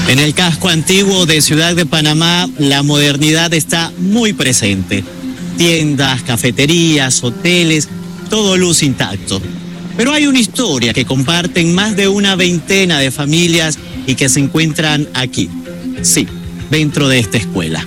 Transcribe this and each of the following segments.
En el casco antiguo de Ciudad de Panamá, la modernidad está muy presente. Tiendas, cafeterías, hoteles, todo luz intacto. Pero hay una historia que comparten más de una veintena de familias y que se encuentran aquí. Sí, dentro de esta escuela.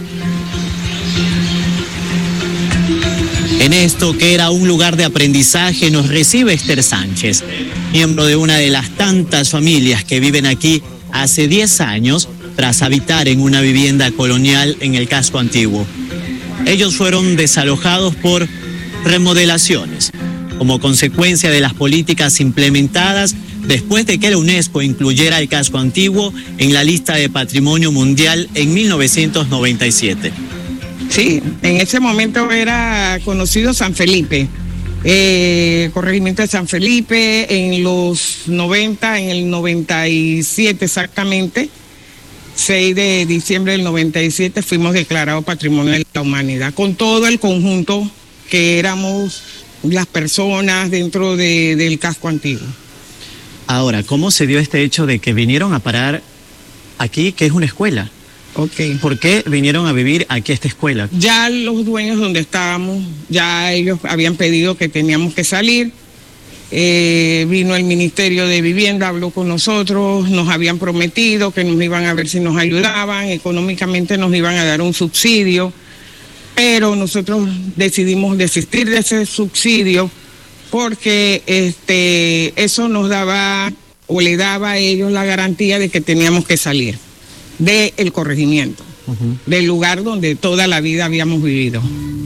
En esto, que era un lugar de aprendizaje, nos recibe Esther Sánchez, miembro de una de las tantas familias que viven aquí hace 10 años tras habitar en una vivienda colonial en el casco antiguo. Ellos fueron desalojados por remodelaciones, como consecuencia de las políticas implementadas después de que la UNESCO incluyera el casco antiguo en la lista de Patrimonio Mundial en 1997. Sí, en ese momento era conocido San Felipe, corregimiento de San Felipe, en los 90, en el 97 exactamente, 6 de diciembre del 97 fuimos declarados Patrimonio de la Humanidad, con todo el conjunto que éramos las personas dentro del casco antiguo. Ahora, ¿cómo se dio este hecho de que vinieron a parar aquí, que es una escuela? Okay. ¿Por qué vinieron a vivir aquí a esta escuela? Ya los dueños donde estábamos, ya ellos habían pedido que teníamos que salir. Vino el Ministerio de Vivienda, habló con nosotros, nos habían prometido que nos iban a ver si nos ayudaban, económicamente nos iban a dar un subsidio, pero nosotros decidimos desistir de ese subsidio porque eso nos daba o le daba a ellos la garantía de que teníamos que salir del corregimiento, del lugar donde toda la vida habíamos vivido.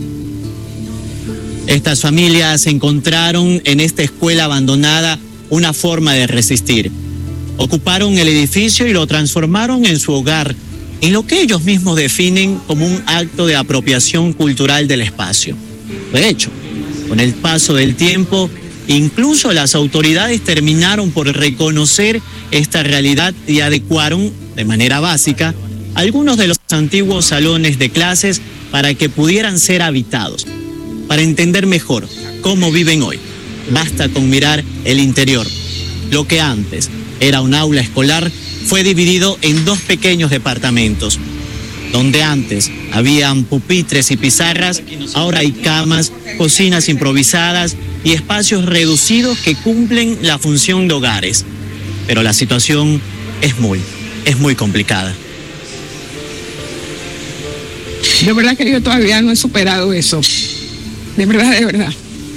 Estas familias encontraron en esta escuela abandonada una forma de resistir. Ocuparon el edificio y lo transformaron en su hogar, en lo que ellos mismos definen como un acto de apropiación cultural del espacio. De hecho, con el paso del tiempo, incluso las autoridades terminaron por reconocer esta realidad y adecuaron, de manera básica, algunos de los antiguos salones de clases para que pudieran ser habitados. Para entender mejor cómo viven hoy, basta con mirar el interior. Lo que antes era un aula escolar fue dividido en 2 pequeños departamentos. Donde antes habían pupitres y pizarras, ahora hay camas, cocinas improvisadas y espacios reducidos que cumplen la función de hogares. Pero la situación es muy complicada. De verdad que yo todavía no he superado eso. De verdad.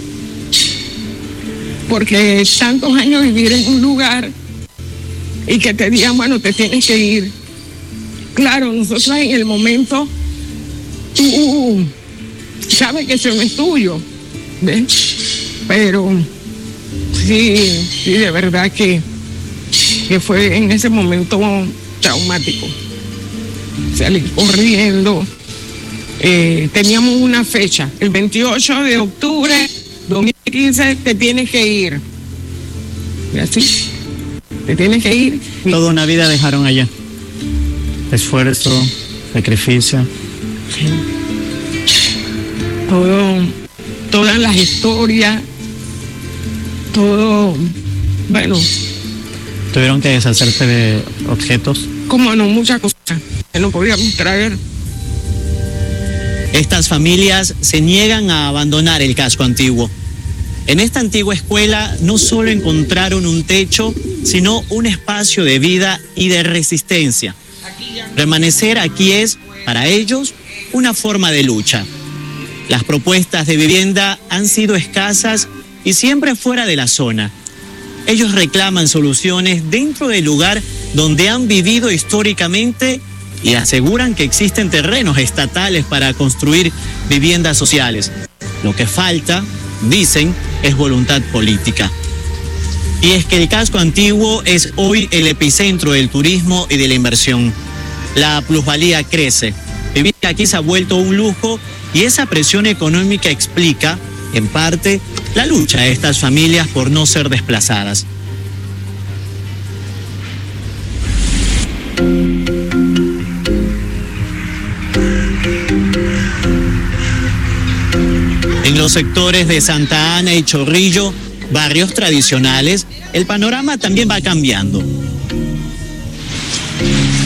Porque tantos años vivir en un lugar y que te digan, bueno, te tienes que ir. Claro, nosotros en el momento, tú sabes que eso no es tuyo, ¿ves? Pero sí, de verdad que fue en ese momento traumático. Salir corriendo. Teníamos una fecha, el 28 de octubre 2015 te tienes que ir. Y así, te tienes que ir. Toda una vida dejaron allá. Esfuerzo, sacrificio. Sí. Todas las historias, todo, bueno. ¿Tuvieron que deshacerse de objetos? Como no, muchas cosas que no podíamos traer. Estas familias se niegan a abandonar el casco antiguo. En esta antigua escuela no solo encontraron un techo, sino un espacio de vida y de resistencia. Permanecer aquí es, para ellos, una forma de lucha. Las propuestas de vivienda han sido escasas y siempre fuera de la zona. Ellos reclaman soluciones dentro del lugar donde han vivido históricamente y aseguran que existen terrenos estatales para construir viviendas sociales. Lo que falta, dicen, es voluntad política. Y es que el casco antiguo es hoy el epicentro del turismo y de la inversión. La plusvalía crece. Vivir aquí se ha vuelto un lujo y esa presión económica explica, en parte, la lucha de estas familias por no ser desplazadas. En los sectores de Santa Ana y Chorrillo, barrios tradicionales, el panorama también va cambiando.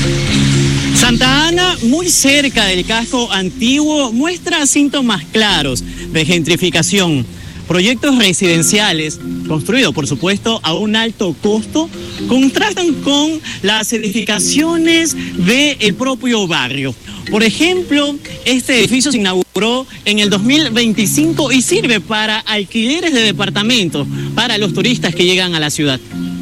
Santa Ana, muy cerca del casco antiguo, muestra síntomas claros de gentrificación. Proyectos residenciales, construidos por supuesto a un alto costo, contrastan con las edificaciones del propio barrio. Por ejemplo, este edificio se inauguró en el 2025 y sirve para alquileres de departamentos para los turistas que llegan a la ciudad.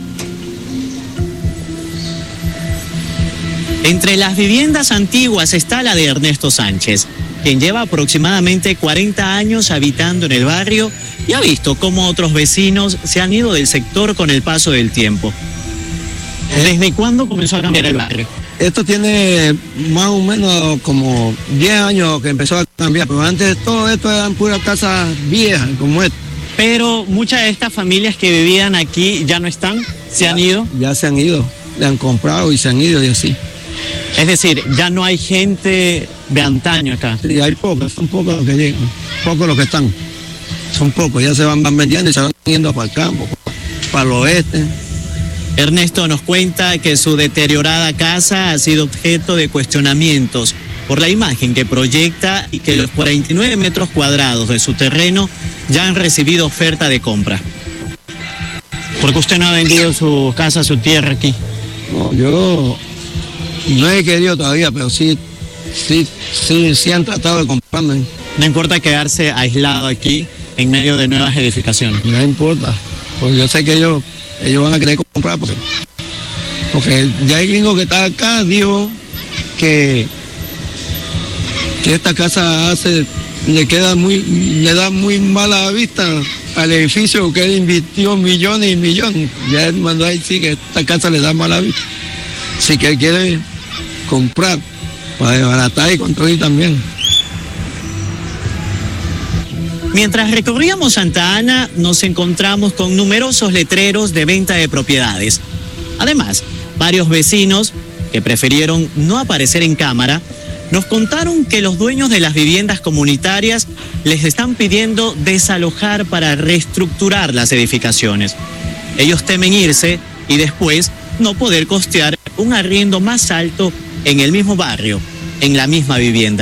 Entre las viviendas antiguas está la de Ernesto Sánchez, quien lleva aproximadamente 40 años habitando en el barrio y ha visto cómo otros vecinos se han ido del sector con el paso del tiempo. ¿Desde cuándo comenzó a cambiar el barrio? Esto tiene más o menos como 10 años que empezó a cambiar, pero antes todo esto eran puras casas viejas como esta. Pero muchas de estas familias que vivían aquí ya no están, se han ido. Ya se han ido, le han comprado y se han ido y así. Es decir, ya no hay gente de antaño acá. Sí, hay pocos, son pocos los que llegan, pocos los que están. Son pocos, ya se van vendiendo y se van yendo para el campo, para el oeste. Ernesto nos cuenta que su deteriorada casa ha sido objeto de cuestionamientos por la imagen que proyecta y que los 49 metros cuadrados de su terreno ya han recibido oferta de compra. ¿Por qué usted no ha vendido su casa, su tierra aquí? No, yo no he querido todavía, pero sí han tratado de comprarme. No importa quedarse aislado aquí en medio de nuevas edificaciones. No importa, porque yo sé que ellos van a querer comprar, porque ya el gringo que está acá dijo que esta casa le da muy mala vista al edificio que él invirtió millones y millones. Ya él mandó a decir que esta casa le da mala vista. Así que él quiere comprar para desbaratar y construir también. Mientras recorríamos Santa Ana, nos encontramos con numerosos letreros de venta de propiedades. Además, varios vecinos que prefirieron no aparecer en cámara nos contaron que los dueños de las viviendas comunitarias les están pidiendo desalojar para reestructurar las edificaciones. Ellos temen irse y después no poder costear un arriendo más alto en el mismo barrio, en la misma vivienda.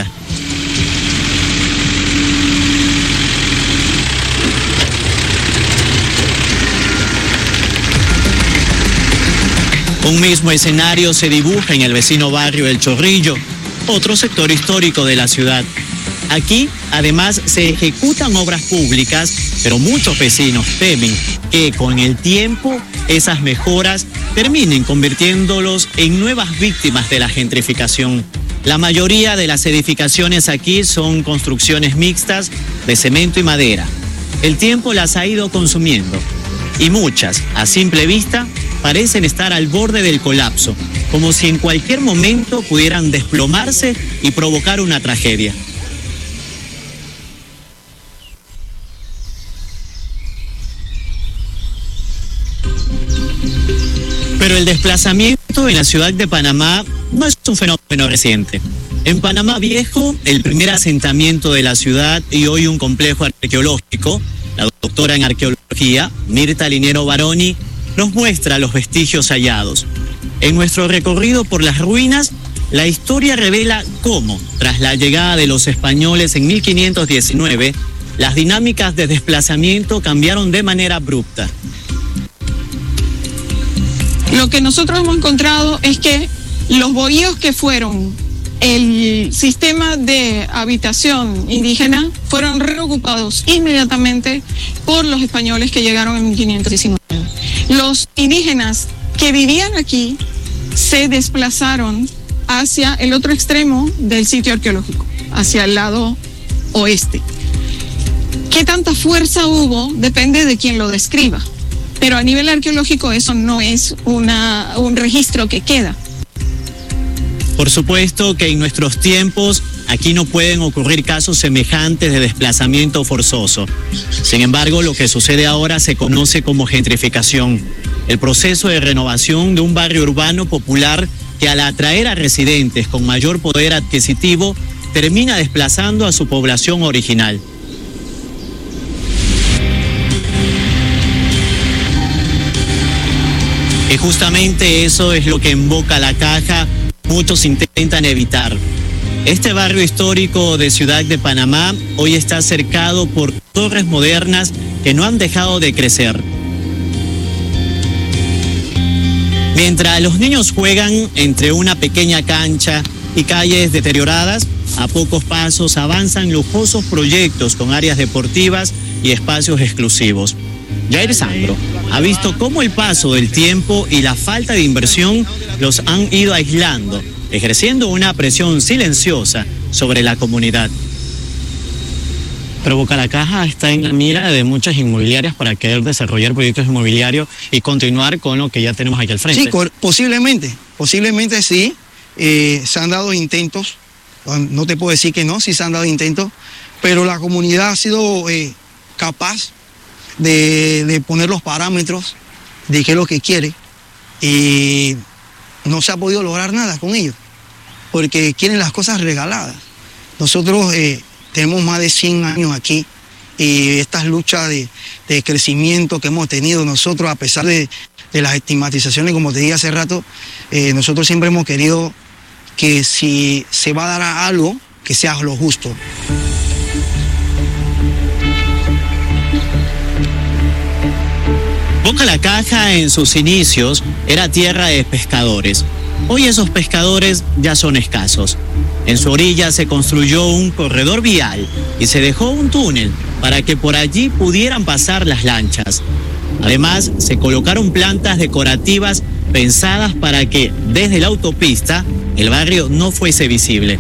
Un mismo escenario se dibuja en el vecino barrio El Chorrillo, otro sector histórico de la ciudad. Aquí, además, se ejecutan obras públicas, pero muchos vecinos temen que con el tiempo esas mejoras terminen convirtiéndolos en nuevas víctimas de la gentrificación. La mayoría de las edificaciones aquí son construcciones mixtas de cemento y madera. El tiempo las ha ido consumiendo y muchas, a simple vista, parecen estar al borde del colapso, como si en cualquier momento pudieran desplomarse y provocar una tragedia. Pero el desplazamiento en la ciudad de Panamá no es un fenómeno reciente. En Panamá Viejo, el primer asentamiento de la ciudad y hoy un complejo arqueológico, la doctora en arqueología, Mirta Linero Baroni, nos muestra los vestigios hallados. En nuestro recorrido por las ruinas, la historia revela cómo, tras la llegada de los españoles en 1519, las dinámicas de desplazamiento cambiaron de manera abrupta. Lo que nosotros hemos encontrado es que los bohíos que fueron el sistema de habitación indígena fueron reocupados inmediatamente por los españoles que llegaron en 1519. Los indígenas que vivían aquí se desplazaron hacia el otro extremo del sitio arqueológico, hacia el lado oeste. ¿Qué tanta fuerza hubo? Depende de quién lo describa. Pero a nivel arqueológico eso no es un registro que queda. Por supuesto que en nuestros tiempos aquí no pueden ocurrir casos semejantes de desplazamiento forzoso. Sin embargo, lo que sucede ahora se conoce como gentrificación, el proceso de renovación de un barrio urbano popular que al atraer a residentes con mayor poder adquisitivo termina desplazando a su población original. Y justamente eso es lo que en Boca la Caja muchos intentan evitar. Este barrio histórico de Ciudad de Panamá hoy está cercado por torres modernas que no han dejado de crecer. Mientras los niños juegan entre una pequeña cancha y calles deterioradas, a pocos pasos avanzan lujosos proyectos con áreas deportivas y espacios exclusivos. Jair Sandro ha visto cómo el paso del tiempo y la falta de inversión los han ido aislando, ejerciendo una presión silenciosa sobre la comunidad. Pero Boca-la-Caja está en la mira de muchas inmobiliarias para querer desarrollar proyectos inmobiliarios y continuar con lo que ya tenemos aquí al frente. Sí, posiblemente sí. Se han dado intentos, no te puedo decir que no, sí se han dado intentos, pero la comunidad ha sido capaz de poner los parámetros de qué es lo que quiere y no se ha podido lograr nada con ellos, porque quieren las cosas regaladas. Nosotros tenemos más de 100 años aquí y estas luchas de crecimiento que hemos tenido nosotros, a pesar de las estigmatizaciones, como te dije hace rato, nosotros siempre hemos querido que si se va a dar a algo, que sea lo justo. Boca-la-Caja en sus inicios era tierra de pescadores. Hoy esos pescadores ya son escasos. En su orilla se construyó un corredor vial y se dejó un túnel para que por allí pudieran pasar las lanchas. Además, se colocaron plantas decorativas pensadas para que desde la autopista el barrio no fuese visible.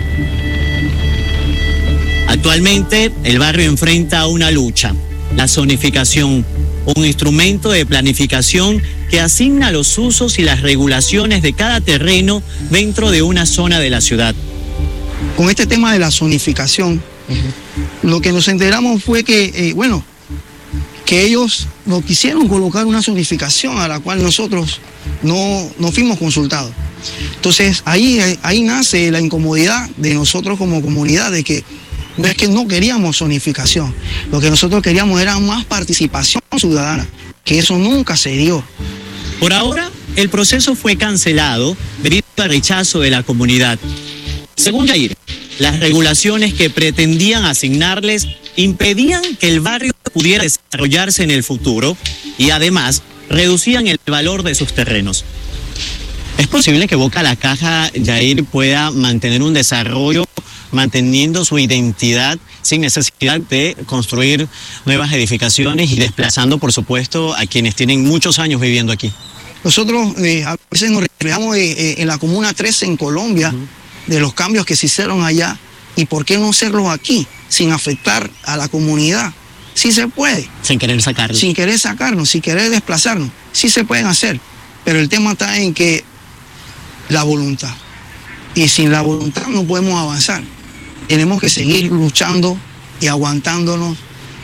Actualmente el barrio enfrenta una lucha, la zonificación, un instrumento de planificación que asigna los usos y las regulaciones de cada terreno dentro de una zona de la ciudad. Con este tema de la zonificación, lo que nos enteramos fue que, que ellos nos quisieron colocar una zonificación a la cual nosotros no fuimos consultados. Entonces ahí nace la incomodidad de nosotros como comunidad, de que no es que no queríamos zonificación, lo que nosotros queríamos era más participación ciudadana, que eso nunca se dio. Por ahora, el proceso fue cancelado debido al rechazo de la comunidad. Según Jair, las regulaciones que pretendían asignarles impedían que el barrio pudiera desarrollarse en el futuro y además reducían el valor de sus terrenos. ¿Es posible que Boca-la-Caja, Jair, pueda mantener un desarrollo manteniendo su identidad sin necesidad de construir nuevas edificaciones y desplazando, por supuesto, a quienes tienen muchos años viviendo aquí? Nosotros a veces nos reflejamos en la Comuna 13 en Colombia, de los cambios que se hicieron allá, y por qué no hacerlos aquí, sin afectar a la comunidad. Sí se puede. Sin querer sacarnos. Sin querer sacarnos, sin querer desplazarnos. Sí se pueden hacer, pero el tema está en que la voluntad. Y sin la voluntad no podemos avanzar. Tenemos que seguir luchando y aguantándonos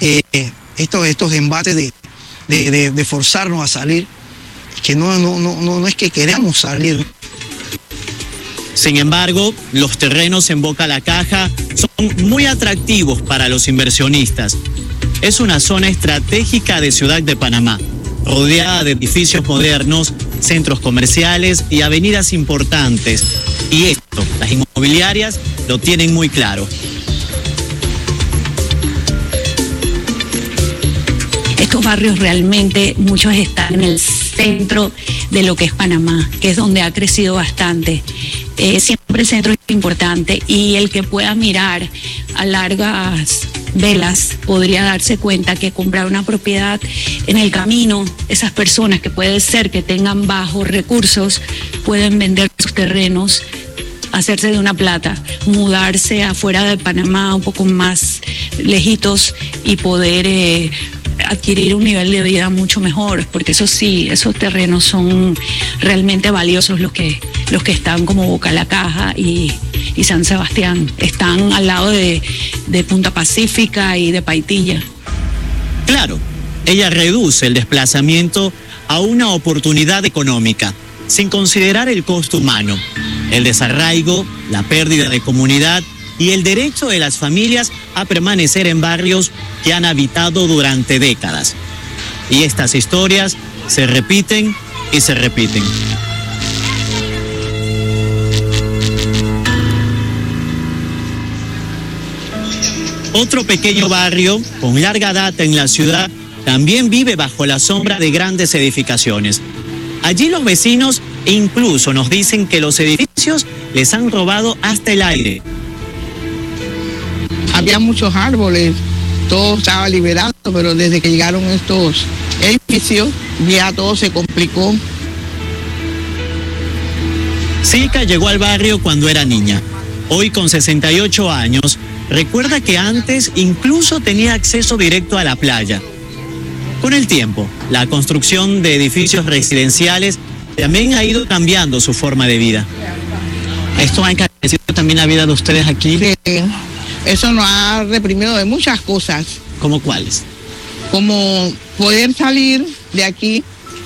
estos embates de forzarnos a salir, que no es que queramos salir. Sin embargo, los terrenos en Boca-la-Caja son muy atractivos para los inversionistas. Es una zona estratégica de Ciudad de Panamá, rodeada de edificios modernos, centros comerciales y avenidas importantes. Y esto, las inmobiliarias lo tienen muy claro. Estos barrios realmente, muchos están en el centro de lo que es Panamá, que es donde ha crecido bastante. Siempre el centro es importante y el que pueda mirar a largas velas podría darse cuenta que comprar una propiedad en el camino, esas personas que puede ser que tengan bajos recursos, pueden vender sus terrenos, hacerse de una plata, mudarse afuera de Panamá un poco más lejitos y poder adquirir un nivel de vida mucho mejor, porque eso sí, esos terrenos son realmente valiosos, los que están como Boca-la-Caja y San Sebastián, están al lado de Punta Pacífica y de Paitilla. Claro, ella reduce el desplazamiento a una oportunidad económica, sin considerar el costo humano, el desarraigo, la pérdida de comunidad y el derecho de las familias a permanecer en barrios que han habitado durante décadas. Y estas historias se repiten y se repiten. Otro pequeño barrio con larga data en la ciudad también vive bajo la sombra de grandes edificaciones. Allí los vecinos incluso nos dicen que los edificios les han robado hasta el aire. Había muchos árboles, todo estaba liberado, pero desde que llegaron estos edificios ya todo se complicó. Silka llegó al barrio cuando era niña. Hoy, con 68 años, recuerda que antes incluso tenía acceso directo a la playa. Con el tiempo, la construcción de edificios residenciales también ha ido cambiando su forma de vida. ¿Esto ha encarecido también la vida de ustedes aquí? Sí, eso nos ha reprimido de muchas cosas. ¿Cómo cuáles? Como poder salir de aquí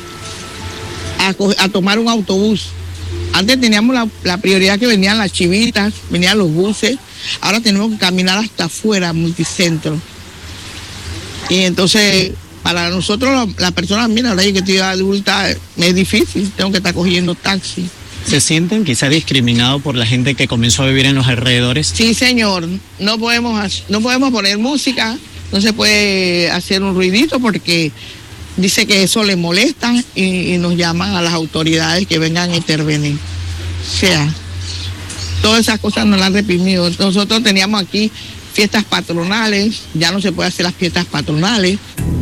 a tomar un autobús. Antes teníamos la prioridad que venían las chivitas, venían los buses. Ahora tenemos que caminar hasta afuera, multicentro. Y entonces, para nosotros, las personas, mira, ahora yo que estoy adulta, es difícil, tengo que estar cogiendo taxi. ¿Se sienten quizá discriminados por la gente que comenzó a vivir en los alrededores? Sí, señor, no podemos poner música, no se puede hacer un ruidito porque dice que eso le molesta y nos llaman a las autoridades que vengan a intervenir. O sea, todas esas cosas nos las han reprimido. Nosotros teníamos aquí fiestas patronales, ya no se puede hacer las fiestas patronales.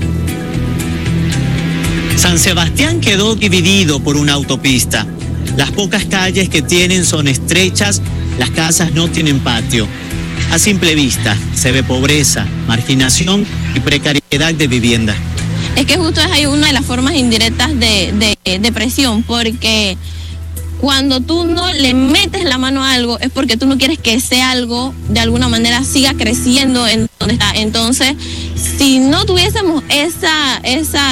San Sebastián quedó dividido por una autopista. Las pocas calles que tienen son estrechas, las casas no tienen patio. A simple vista se ve pobreza, marginación y precariedad de vivienda. Es que justo es ahí una de las formas indirectas de presión, porque cuando tú no le metes la mano a algo es porque tú no quieres que ese algo de alguna manera siga creciendo en donde está. Entonces, si no tuviésemos esa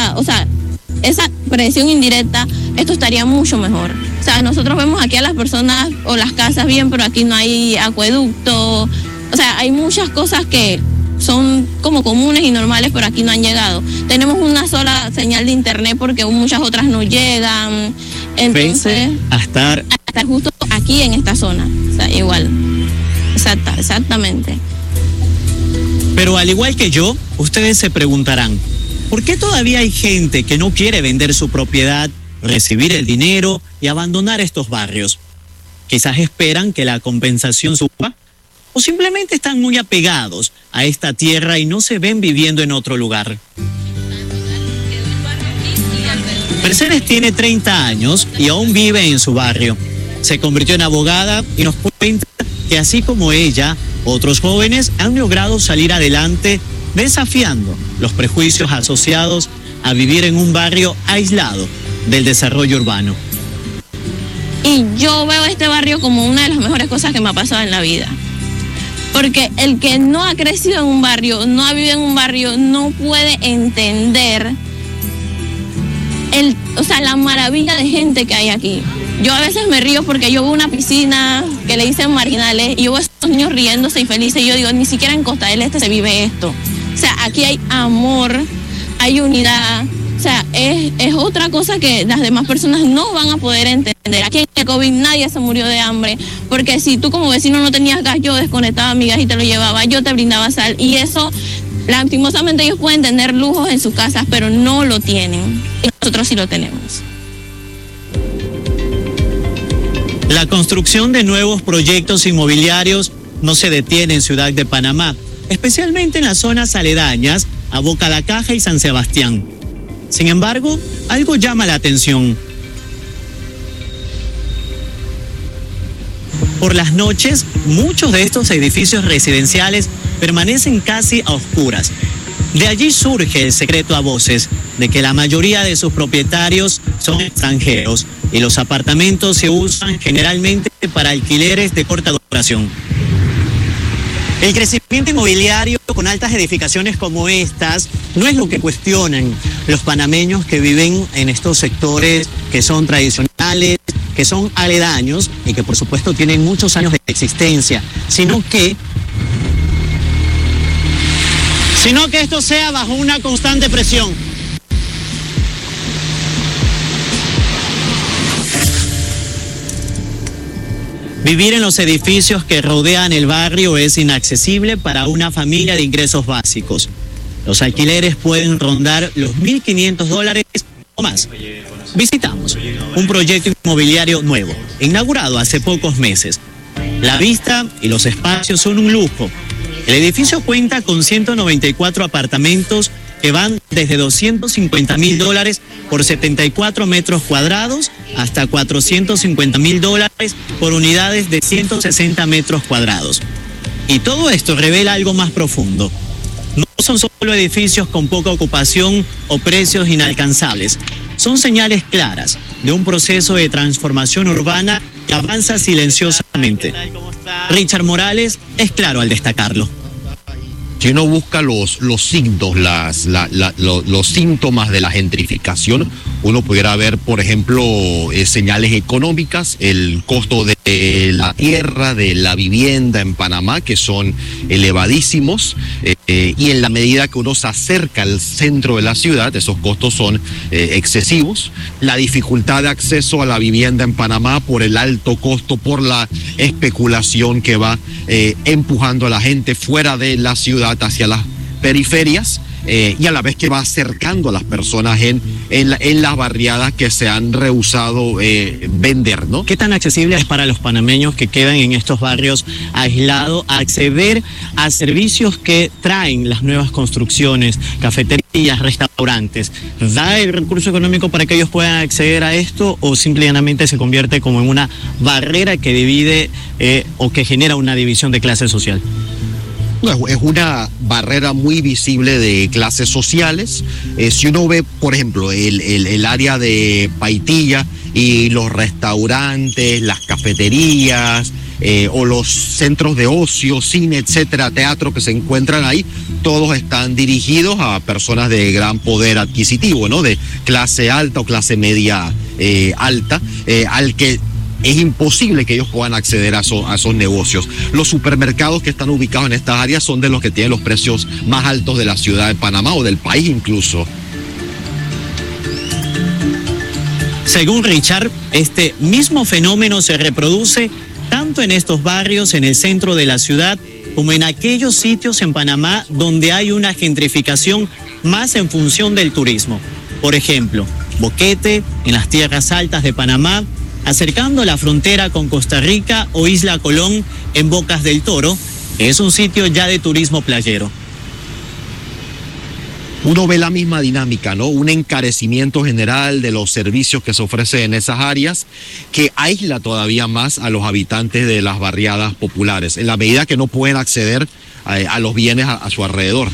presión indirecta, esto estaría mucho mejor. O sea, nosotros vemos aquí a las personas o las casas bien, pero aquí no hay acueducto. O sea, hay muchas cosas que son como comunes y normales, pero aquí no han llegado. Tenemos una sola señal de internet porque muchas otras no llegan. Entonces, a estar justo aquí en esta zona. O sea, igual. Exactamente. Pero al igual que yo, ustedes se preguntarán, ¿por qué todavía hay gente que no quiere vender su propiedad, recibir el dinero y abandonar estos barrios? Quizás esperan que la compensación suba, o simplemente están muy apegados a esta tierra y no se ven viviendo en otro lugar. Mercedes tiene 30 años y aún vive en su barrio. Se convirtió en abogada y nos cuenta que así como ella, otros jóvenes han logrado salir adelante desafiando los prejuicios asociados a vivir en un barrio aislado del desarrollo urbano. Y yo veo este barrio como una de las mejores cosas que me ha pasado en la vida. Porque el que no ha crecido en un barrio, no ha vivido en un barrio, no puede entender la maravilla de gente que hay aquí. Yo a veces me río porque yo veo una piscina que le dicen marginales y yo veo a estos niños riéndose y felices y yo digo, ni siquiera en Costa del Este se vive esto. O sea, aquí hay amor, hay unidad. O sea, es otra cosa que las demás personas no van a poder entender. Aquí en el COVID nadie se murió de hambre, porque si tú como vecino no tenías gas, yo desconectaba mi gas y te lo llevaba, yo te brindaba sal. Y eso, lastimosamente, ellos pueden tener lujos en sus casas, pero no lo tienen. Y nosotros sí lo tenemos. La construcción de nuevos proyectos inmobiliarios no se detiene en Ciudad de Panamá, especialmente en las zonas aledañas a Boca la Caja y San Sebastián. Sin embargo, algo llama la atención. Por las noches, muchos de estos edificios residenciales permanecen casi a oscuras. De allí surge el secreto a voces de que la mayoría de sus propietarios son extranjeros y los apartamentos se usan generalmente para alquileres de corta duración. El crecimiento inmobiliario con altas edificaciones como estas no es lo que cuestionan los panameños que viven en estos sectores que son tradicionales, que son aledaños y que por supuesto tienen muchos años de existencia, sino que esto sea bajo una constante presión. Vivir en los edificios que rodean el barrio es inaccesible para una familia de ingresos básicos. Los alquileres pueden rondar los $1.500 o más. Visitamos un proyecto inmobiliario nuevo, inaugurado hace pocos meses. La vista y los espacios son un lujo. El edificio cuenta con 194 apartamentos que van desde $250.000 por 74 metros cuadrados hasta $450.000 por unidades de 160 metros cuadrados. Y todo esto revela algo más profundo. No son solo edificios con poca ocupación o precios inalcanzables. Son señales claras de un proceso de transformación urbana que avanza silenciosamente. Richard Morales es claro al destacarlo. Si uno busca los signos, los síntomas de la gentrificación, uno pudiera ver, por ejemplo, señales económicas, el costo de la tierra, de la vivienda en Panamá, que son elevadísimos, y en la medida que uno se acerca al centro de la ciudad, esos costos son excesivos. La dificultad de acceso a la vivienda en Panamá por el alto costo, por la especulación que va empujando a la gente fuera de la ciudad hacia las periferias, y a la vez que va acercando a las personas en las barriadas que se han rehusado vender, ¿no? ¿Qué tan accesible es para los panameños que quedan en estos barrios aislados acceder a servicios que traen las nuevas construcciones, cafeterías, restaurantes? ¿Da el recurso económico para que ellos puedan acceder a esto o simplemente se convierte como en una barrera que divide o que genera una división de clase social? Es una barrera muy visible de clases sociales. Si uno ve, por ejemplo, el área de Paitilla y los restaurantes, las cafeterías, o los centros de ocio, cine, etcétera, teatro que se encuentran ahí, todos están dirigidos a personas de gran poder adquisitivo, ¿no? De clase alta o clase media alta, al que es imposible que ellos puedan acceder a esos negocios. Los supermercados que están ubicados en estas áreas son de los que tienen los precios más altos de la ciudad de Panamá o del país incluso. Según Richard, este mismo fenómeno se reproduce tanto en estos barrios en el centro de la ciudad como en aquellos sitios en Panamá donde hay una gentrificación más en función del turismo. Por ejemplo, Boquete, en las tierras altas de Panamá, acercando la frontera con Costa Rica, o Isla Colón en Bocas del Toro, que es un sitio ya de turismo playero. Uno ve la misma dinámica, ¿no? Un encarecimiento general de los servicios que se ofrecen en esas áreas que aísla todavía más a los habitantes de las barriadas populares, en la medida que no pueden acceder a los bienes a su alrededor.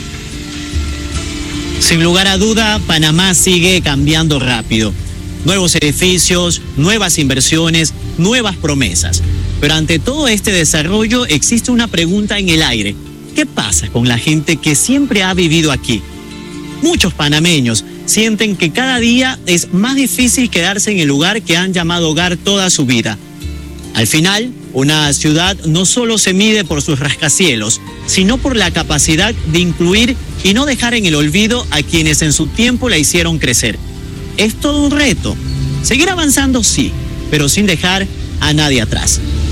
Sin lugar a duda, Panamá sigue cambiando rápido. Nuevos edificios, nuevas inversiones, nuevas promesas. Pero ante todo este desarrollo existe una pregunta en el aire. ¿Qué pasa con la gente que siempre ha vivido aquí? Muchos panameños sienten que cada día es más difícil quedarse en el lugar que han llamado hogar toda su vida. Al final, una ciudad no solo se mide por sus rascacielos, sino por la capacidad de incluir y no dejar en el olvido a quienes en su tiempo la hicieron crecer. Es todo un reto. Seguir avanzando sí, pero sin dejar a nadie atrás.